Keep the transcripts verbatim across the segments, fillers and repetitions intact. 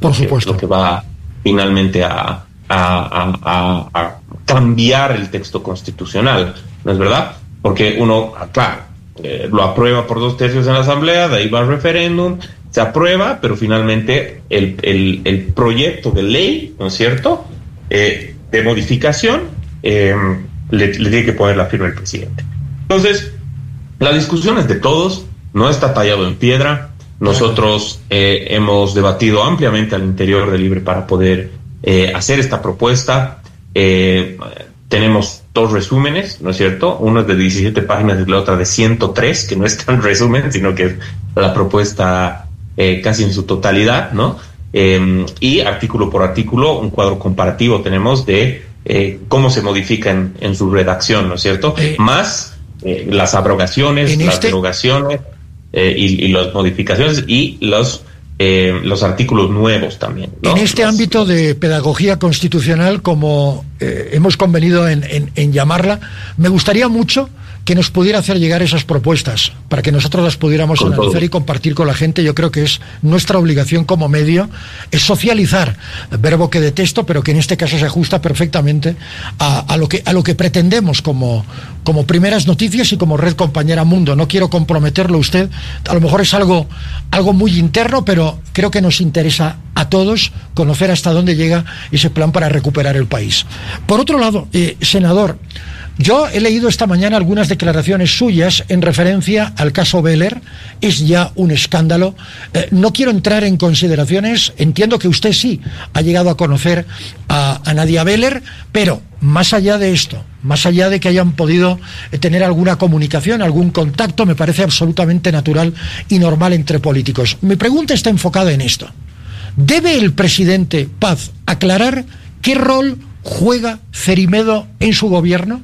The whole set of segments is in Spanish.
Por supuesto. Lo que va finalmente a, a, a, a, a cambiar el texto constitucional, ¿no es verdad? Porque uno, claro, eh, lo aprueba por dos tercios en la Asamblea, de ahí va al referéndum, se aprueba, pero finalmente el, el, el proyecto de ley, ¿no es cierto?, eh, de modificación, eh, le, le tiene que poner la firma el presidente. Entonces, la discusión es de todos, no está tallado en piedra. Nosotros eh, hemos debatido ampliamente al interior de Libre para poder eh, hacer esta propuesta. Eh, tenemos dos resúmenes, ¿no es cierto? Uno es de diecisiete páginas y la otra de ciento tres, que no es tan resumen, sino que es la propuesta eh, casi en su totalidad, ¿no? Eh, y artículo por artículo, un cuadro comparativo tenemos de eh, cómo se modifica en, en su redacción, ¿no es cierto? Eh, Más eh, las abrogaciones, las este... derogaciones, Eh, y, y las modificaciones y los eh, los artículos nuevos también, ¿no? En este los, ámbito de pedagogía constitucional, como eh, hemos convenido en, en, en llamarla, me gustaría mucho que nos pudiera hacer llegar esas propuestas para que nosotros las pudiéramos con analizar todo y compartir con la gente. Yo creo que es nuestra obligación como medio, es socializar, verbo que detesto, pero que en este caso se ajusta perfectamente a, a lo que a lo que pretendemos como, como Primeras Noticias y como Red Compañera Mundo. No quiero comprometerlo usted, a lo mejor es algo, algo muy interno, pero creo que nos interesa a todos conocer hasta dónde llega ese plan para recuperar el país. Por otro lado, eh, senador, yo he leído esta mañana algunas declaraciones suyas en referencia al caso Beller. Es ya un escándalo. Eh, no quiero entrar en consideraciones. Entiendo que usted sí ha llegado a conocer a, a Nadia Beller, pero más allá de esto, más allá de que hayan podido tener alguna comunicación, algún contacto, me parece absolutamente natural y normal entre políticos. Mi pregunta está enfocada en esto. ¿Debe el presidente Paz aclarar qué rol juega Cerimedo en su gobierno?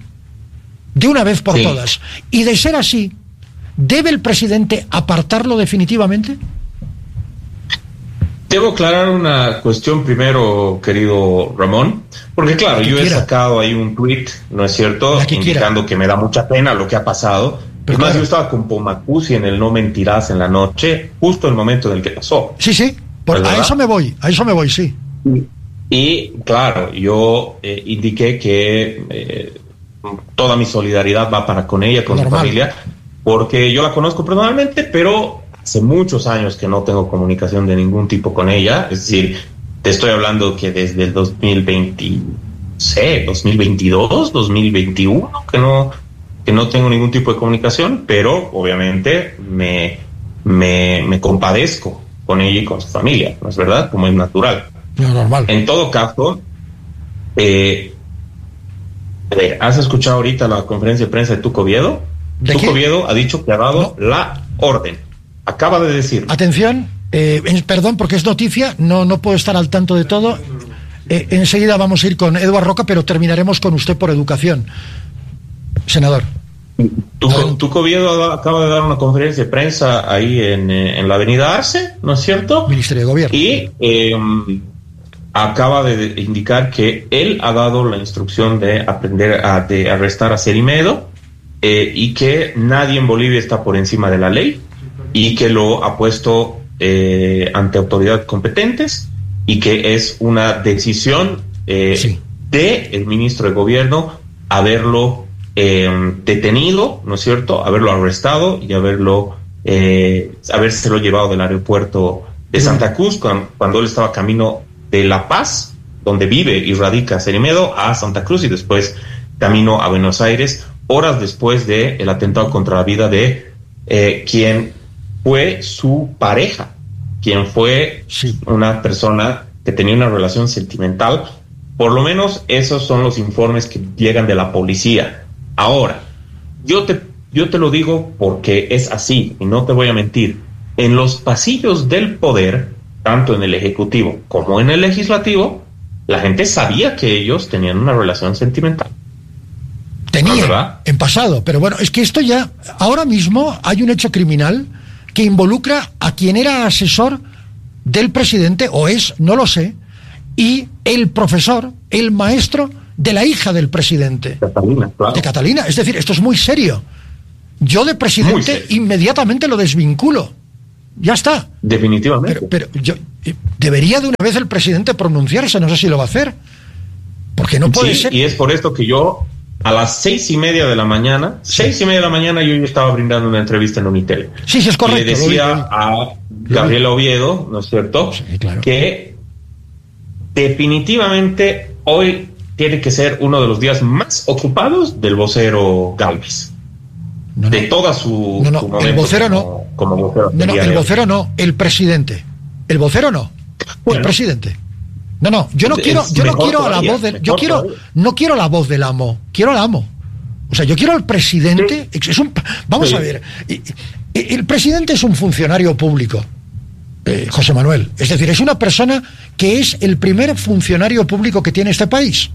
De una vez por sí. todas. Y de ser así, ¿debe el presidente apartarlo definitivamente? Debo aclarar una cuestión primero, querido Ramón, porque claro, yo quiera. he sacado ahí un tweet, ¿no es cierto?, que indicando quiera. que me da mucha pena lo que ha pasado. Pero es más, claro. yo estaba con Pomacusi en el No Mentirás en la noche, justo el momento en el que pasó. Sí, sí, por, a eso me voy, a eso me voy, sí. Y, y claro, yo eh, indiqué que eh, toda mi solidaridad va para con ella, con Normal. su familia, porque yo la conozco personalmente, pero hace muchos años que no tengo comunicación de ningún tipo con ella. Es decir, te estoy hablando que desde el dos mil veinte, no sé, dos mil veintidós, dos mil veintiuno, que no, que no tengo ningún tipo de comunicación, pero obviamente me, me, me compadezco con ella y con su familia, ¿no es verdad? Como es natural. No, normal. En todo caso, eh, a ver, ¿has escuchado ahorita la conferencia de prensa de Tuco Viedo? Tuco Viedo ha dicho que ha dado no. la orden. Acaba de decir. Atención, eh, perdón, porque es noticia, no, no puedo estar al tanto de todo. Eh, enseguida vamos a ir con Eduardo Roca, pero terminaremos con usted por educación. Senador. Tuco, Tuco Viedo acaba de dar una conferencia de prensa ahí en, en la avenida Arce, ¿no es cierto? Ministerio de Gobierno. Y eh, acaba de indicar que él ha dado la instrucción de aprender a de arrestar a Cerimedo eh, y que nadie en Bolivia está por encima de la ley y que lo ha puesto eh, ante autoridades competentes y que es una decisión eh, sí. del ministro de Gobierno haberlo eh, detenido, ¿no es cierto?, haberlo arrestado y haberlo eh, habérselo llevado del aeropuerto de Santa Cruz cuando, cuando él estaba camino de La Paz, donde vive y radica Cerimedo, a Santa Cruz y después camino a Buenos Aires, horas después del atentado contra la vida de eh, quien fue su pareja, quien fue sí. una persona que tenía una relación sentimental. Por lo menos esos son los informes que llegan de la policía. Ahora, yo te, yo te lo digo porque es así, y no te voy a mentir. En los pasillos del poder, tanto en el Ejecutivo como en el Legislativo, la gente sabía que ellos tenían una relación sentimental. Tenía, en pasado, pero bueno, es que esto ya, ahora mismo hay un hecho criminal que involucra a quien era asesor del presidente, o es, no lo sé, y el profesor, el maestro de la hija del presidente. Catalina, claro. De Catalina, es decir, esto es muy serio. Yo de presidente inmediatamente lo desvinculo. Ya está. Definitivamente. Pero, pero yo, debería de una vez el presidente pronunciarse, no sé si lo va a hacer. Porque no puede sí, ser. Y es por esto que yo, a las seis y media de la mañana, sí. seis y media de la mañana, yo estaba brindando una entrevista en Unitel. Sí, sí, es correcto. Y le decía lo vi, lo vi. a Gabriela Oviedo, ¿no es cierto? Sí, claro. Que definitivamente hoy tiene que ser uno de los días más ocupados del vocero Gálvez. No, no. De toda su, no, no, su el vocero como, no. Como vocero no, no, el vocero no, el presidente. El vocero no, bueno, el presidente. No, no, yo no quiero, yo no quiero a la voz del, yo quiero, no quiero la voz del amo, quiero al amo. O sea, yo quiero al presidente. Sí. Es un, vamos sí. a ver, el presidente es un funcionario público, eh, José Manuel. Es decir, es una persona que es el primer funcionario público que tiene este país.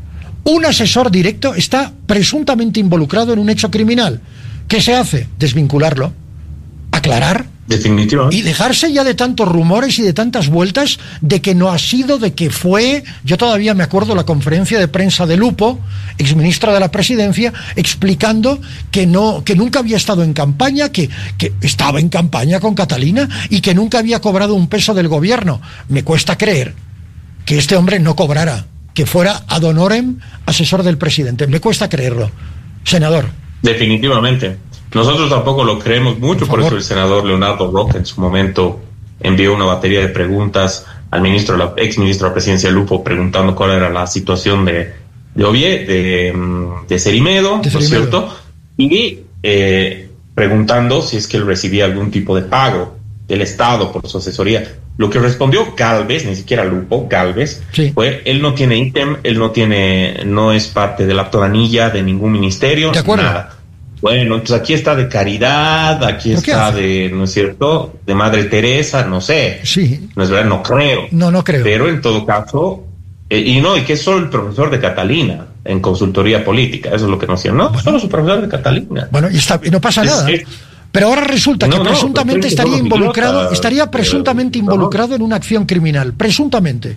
Un asesor directo está presuntamente involucrado en un hecho criminal. ¿Qué se hace? Desvincularlo, aclarar. Definitivamente. Y dejarse ya de tantos rumores y de tantas vueltas de que no ha sido, de que fue. Yo todavía me acuerdo la conferencia de prensa de Lupo, exministro de la Presidencia, explicando que no, que nunca había estado en campaña, que, que estaba en campaña con Catalina y que nunca había cobrado un peso del gobierno. Me cuesta creer que este hombre no cobrara, que fuera ad honorem asesor del presidente. Me cuesta creerlo, senador. Definitivamente. Nosotros tampoco lo creemos mucho, por, por eso el senador Leonardo Roca en su momento envió una batería de preguntas al ministro, la ex ministro de la Presidencia Lupo, preguntando cuál era la situación de, de Ovie, de, de Cerimedo, ¿no es cierto? Y eh, preguntando si es que él recibía algún tipo de pago del Estado por su asesoría. Lo que respondió Gálvez, ni siquiera Lupo, Gálvez, sí. fue, él no tiene ítem, él no tiene, no es parte de la planilla de ningún ministerio, de acuerdo. Nada. Bueno, entonces aquí está de caridad, aquí está de, ¿no es cierto?, de Madre Teresa, no sé. Sí. No es verdad, no creo. No, no creo. Pero en todo caso, eh, y no, y que es solo el profesor de Catalina en consultoría política, eso es lo que nos decían, no, bueno, solo su profesor de Catalina. Bueno, y, está, y no pasa es, nada. Es, Pero ahora resulta no, que presuntamente no, estaría involucrado, idiota, estaría presuntamente pero, involucrado no. en una acción criminal, presuntamente.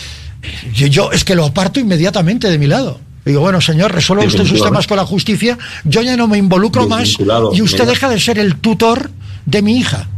Yo, yo es que lo aparto inmediatamente de mi lado. Digo, bueno, señor, resuelva usted sus temas con la justicia, yo ya no me involucro más y usted mira. deja de ser el tutor de mi hija.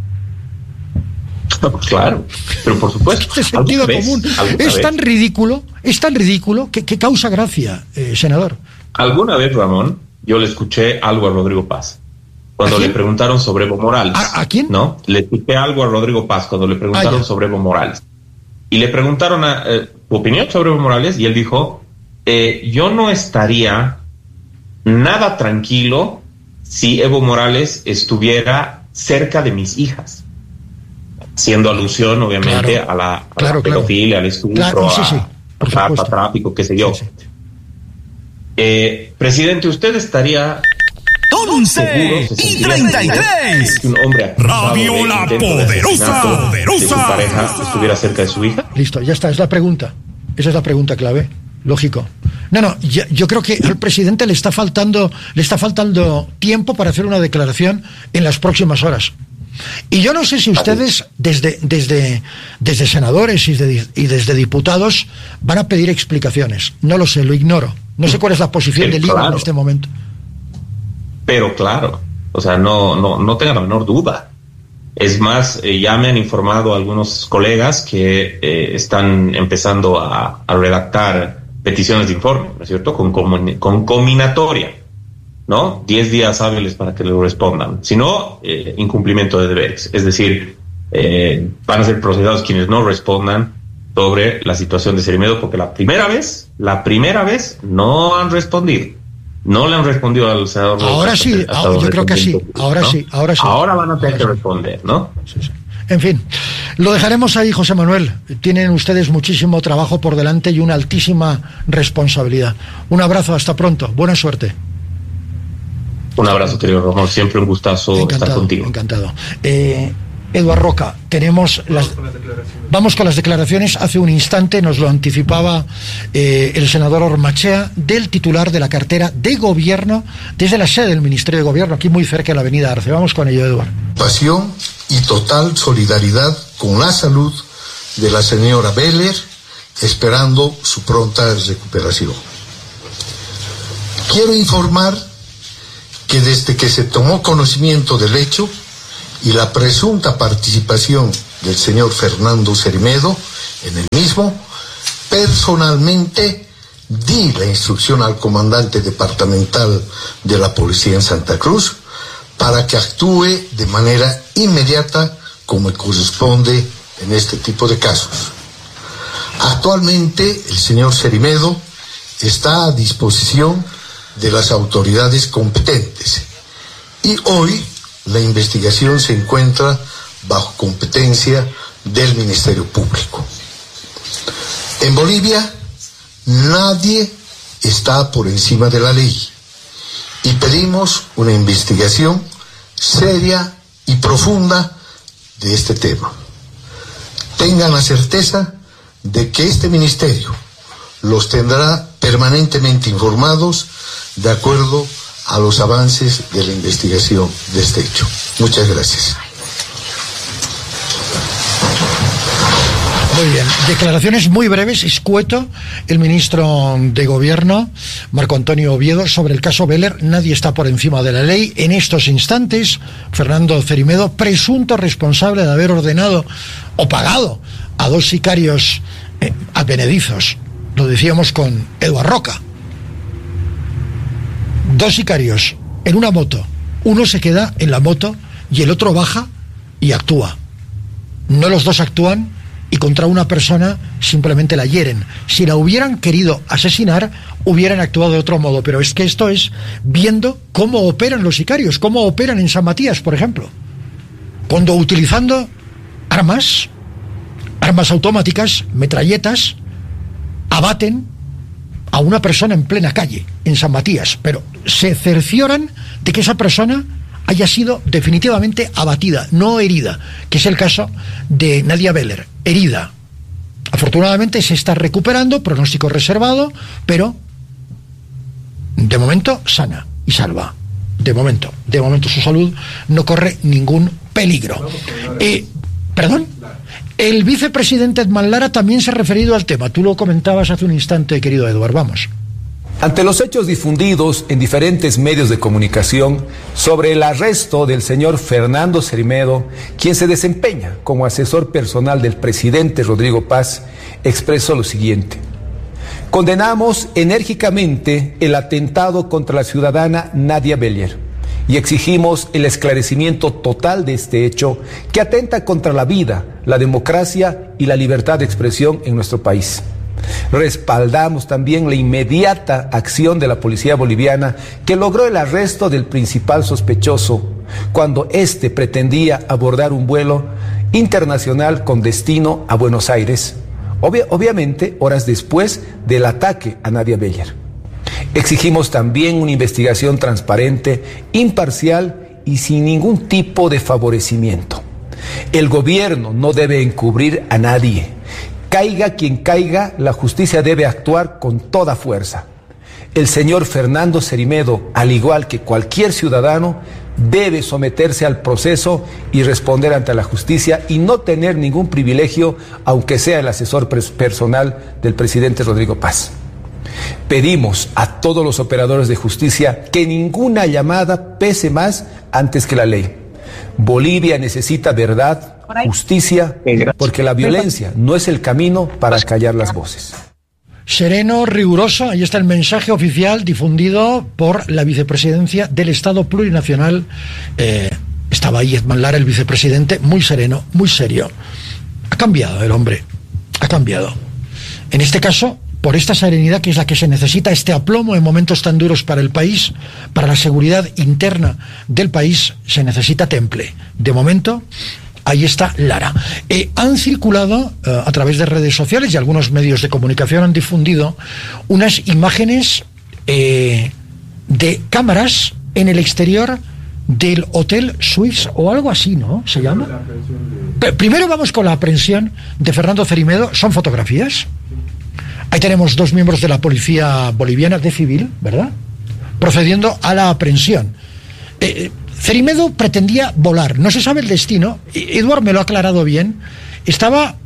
Claro, pero por supuesto. Este sentido común es vez? tan ridículo, es tan ridículo que, que causa gracia, eh, senador. Alguna vez, Ramón, yo le escuché algo a Rodrigo Paz. Cuando le preguntaron sobre Evo Morales. ¿A, a quién? No, le escuché algo a Rodrigo Paz cuando le preguntaron ah, sobre Evo Morales. Y le preguntaron a, eh, tu opinión sobre Evo Morales y él dijo, eh, yo no estaría nada tranquilo si Evo Morales estuviera cerca de mis hijas. Haciendo alusión, obviamente, claro, a la, a claro, la pedofilia, claro. al estupro, claro, sí, sí, a, a tráfico, qué sé yo. Sí, sí. Eh, presidente, ¿usted estaría... once y treinta y tres. Un hombre Radio La Poderosa, poderosa. De su pareja estuviera cerca de su hija. Listo, ya está, es la pregunta. Esa es la pregunta clave, lógico. No, no, ya, yo creo que al presidente le está faltando, le está faltando tiempo para hacer una declaración en las próximas horas. Y yo no sé si ustedes, desde, desde, desde senadores y, de, y desde diputados, van a pedir explicaciones. No lo sé, lo ignoro. No sé cuál es la posición del I V A claro. en este momento. Pero claro, o sea, no, no, no tenga la menor duda. Es más, eh, ya me han informado algunos colegas que eh, están empezando a, a redactar peticiones de informe, ¿no es cierto? Con, con, con combinatoria, ¿no? Diez días hábiles para que lo respondan. Si no, eh, incumplimiento de deberes. Es decir, eh, van a ser procesados quienes no respondan sobre la situación de Cerimedo, porque la primera vez, la primera vez no han respondido. No le han respondido al senador. Ahora sí, ahora, yo creo que sí. Ahora ¿no? sí, ahora sí. Ahora van a tener que responder, ¿no? Sí, sí. En fin, lo dejaremos ahí, José Manuel. Tienen ustedes muchísimo trabajo por delante y una altísima responsabilidad. Un abrazo, hasta pronto. Buena suerte. Un abrazo, querido Ramón. Siempre un gustazo encantado, estar contigo. Encantado. Eh, Eduardo Roca, tenemos las... Vamos con las declaraciones. Hace un instante nos lo anticipaba eh, el senador Ormachea, del titular de la cartera de gobierno desde la sede del Ministerio de Gobierno, aquí muy cerca de la avenida Arce. Vamos con ello, Eduardo. Pasión y total solidaridad con la salud de la señora Beller, esperando su pronta recuperación. Quiero informar que desde que se tomó conocimiento del hecho, y la presunta participación del señor Fernando Cerimedo en el mismo, personalmente di la instrucción al comandante departamental de la policía en Santa Cruz para que actúe de manera inmediata como corresponde en este tipo de casos. Actualmente el señor Cerimedo está a disposición de las autoridades competentes y hoy la investigación se encuentra bajo competencia del Ministerio Público. En Bolivia nadie está por encima de la ley y pedimos una investigación seria y profunda de este tema. Tengan la certeza de que este ministerio los tendrá permanentemente informados de acuerdo a los avances de la investigación de este hecho. Muchas gracias. Muy bien, declaraciones muy breves, escueto, el ministro de Gobierno, Marco Antonio Oviedo, sobre el caso Beller. Nadie está por encima de la ley. En estos instantes, Fernando Cerimedo, presunto responsable de haber ordenado o pagado a dos sicarios eh, advenedizos, lo decíamos con Eduardo Roca. Dos sicarios en una moto, uno se queda en la moto y el otro baja y actúa. No los dos actúan y contra una persona simplemente la hieren. Si la hubieran querido asesinar, hubieran actuado de otro modo, pero es que esto es viendo cómo operan los sicarios, cómo operan en San Matías, por ejemplo, cuando utilizando armas, armas automáticas, metralletas, abaten a una persona en plena calle, en San Matías, pero se cercioran de que esa persona haya sido definitivamente abatida, no herida, que es el caso de Nadia Beller, herida. Afortunadamente se está recuperando, pronóstico reservado, pero de momento sana y salva. De momento, de momento su salud no corre ningún peligro. Eh, ¿Perdón? El vicepresidente Edman Lara también se ha referido al tema. Tú lo comentabas hace un instante, querido Eduardo, vamos. Ante los hechos difundidos en diferentes medios de comunicación sobre el arresto del señor Fernando Cerimedo, quien se desempeña como asesor personal del presidente Rodrigo Paz, expresó lo siguiente: condenamos enérgicamente el atentado contra la ciudadana Nadia Beller y exigimos el esclarecimiento total de este hecho que atenta contra la vida, la democracia y la libertad de expresión en nuestro país. Respaldamos también la inmediata acción de la policía boliviana que logró el arresto del principal sospechoso cuando éste pretendía abordar un vuelo internacional con destino a Buenos Aires, obvia, obviamente horas después del ataque a Nadia Beller. Exigimos también una investigación transparente, imparcial y sin ningún tipo de favorecimiento. El gobierno no debe encubrir a nadie. Caiga quien caiga, la justicia debe actuar con toda fuerza. El señor Fernando Cerimedo, al igual que cualquier ciudadano, debe someterse al proceso y responder ante la justicia y no tener ningún privilegio, aunque sea el asesor personal del presidente Rodrigo Paz. Pedimos a todos los operadores de justicia que ninguna llamada pese más antes que la ley. Bolivia necesita verdad, justicia, porque la violencia no es el camino para callar las voces. Sereno, riguroso, ahí está el mensaje oficial difundido por la vicepresidencia del Estado Plurinacional. Eh, estaba ahí Edman Lara, el vicepresidente, muy sereno, muy serio. Ha cambiado el hombre, ha cambiado. En este caso, por esta serenidad que es la que se necesita, este aplomo en momentos tan duros para el país, para la seguridad interna del país, se necesita temple. De momento, ahí está Lara. Eh, han circulado eh, a través de redes sociales y algunos medios de comunicación han difundido unas imágenes eh, de cámaras en el exterior del Hotel Suiz o algo así, ¿no? ¿Se llama? Primero vamos con la aprehensión de Fernando Cerimedo. ¿Son fotografías? Ahí tenemos dos miembros de la policía boliviana de civil, ¿verdad?, procediendo a la aprehensión. Eh, Cerimedo pretendía volar, no se sabe el destino. Eduardo me lo ha aclarado bien. Estaba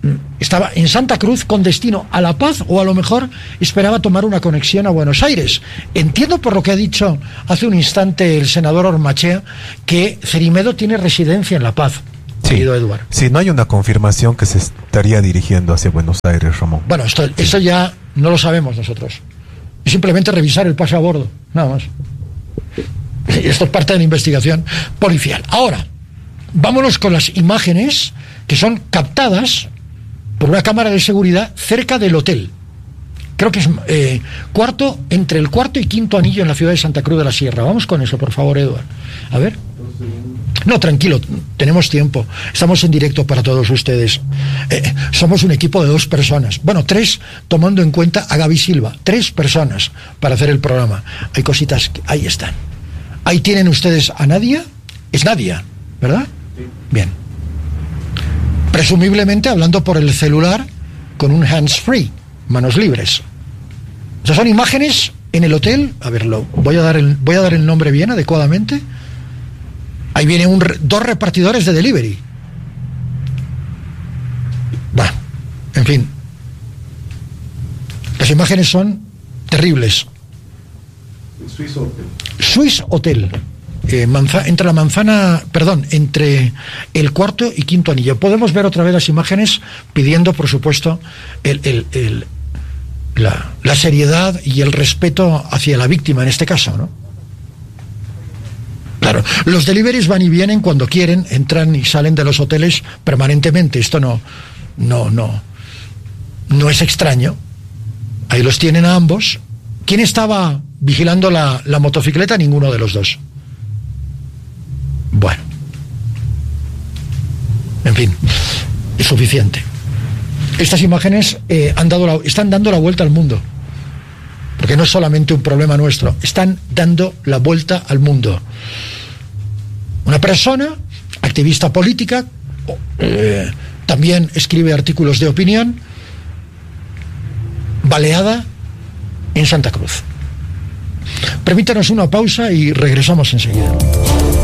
estaba en Santa Cruz con destino a La Paz, o a lo mejor esperaba tomar una conexión a Buenos Aires. Entiendo por lo que ha dicho hace un instante el senador Ormachea que Cerimedo tiene residencia en La Paz. Sí, Eduardo. Sí, no hay una confirmación que se estaría dirigiendo hacia Buenos Aires, Ramón. Bueno, esto, sí. Eso ya no lo sabemos nosotros. Es simplemente revisar el pase a bordo, nada más. Esto es parte de la investigación policial. Ahora, vámonos con las imágenes que son captadas por una cámara de seguridad cerca del hotel. Creo que es eh, cuarto, entre el cuarto y quinto anillo en la ciudad de Santa Cruz de la Sierra. Vamos con eso, por favor, Eduardo. A ver. No, tranquilo, tenemos tiempo. Estamos en directo para todos ustedes. Eh, somos un equipo de dos personas. Bueno, tres, tomando en cuenta a Gaby Silva. Tres personas para hacer el programa. Hay cositas que... Ahí están. Ahí tienen ustedes a Nadia. Es Nadia, ¿verdad? Bien. Presumiblemente hablando por el celular con un hands-free, manos libres. O sea, son imágenes en el hotel. A ver, lo, voy a dar el, voy a dar el nombre bien, adecuadamente. Ahí vienen un, dos repartidores de delivery. Bueno, en fin. Las imágenes son terribles. Swiss Hotel. Swiss Hotel. Eh, manza, entre la manzana, perdón, entre el cuarto y quinto anillo. Podemos ver otra vez las imágenes pidiendo, por supuesto, el, el, el, la, la seriedad y el respeto hacia la víctima en este caso, ¿no? Claro, los deliveries van y vienen cuando quieren, entran y salen de los hoteles permanentemente. Esto no, no, no, no es extraño. Ahí los tienen a ambos. ¿Quién estaba vigilando la, la motocicleta? Ninguno de los dos. Bueno, en fin, es suficiente. Estas imágenes eh, han dado la, están dando la vuelta al mundo, porque no es solamente un problema nuestro, están dando la vuelta al mundo. Una persona, activista política, eh, también escribe artículos de opinión, baleada en Santa Cruz. Permítanos una pausa y regresamos enseguida.